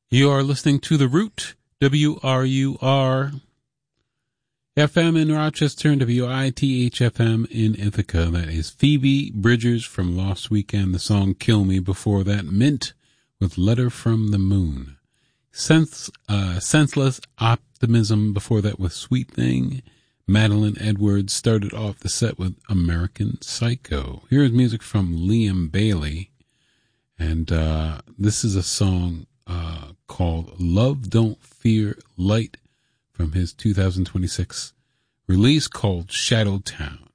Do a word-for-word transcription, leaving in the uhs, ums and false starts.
You are listening to The Root, W R U R F M in Rochester and W I T H F M in Ithaca. That is Phoebe Bridgers from Lost Weekend, the song Kill Me. Before that, Mint with Letter from the Moon. Sense, uh, Senseless Optimism before that with Sweet Thing. Madeline Edwards started off the set with American Psycho. Here's music from Liam Bailey. And uh, this is a song uh, called Love Don't Fear Light from his two thousand twenty-six release called Shadow Town.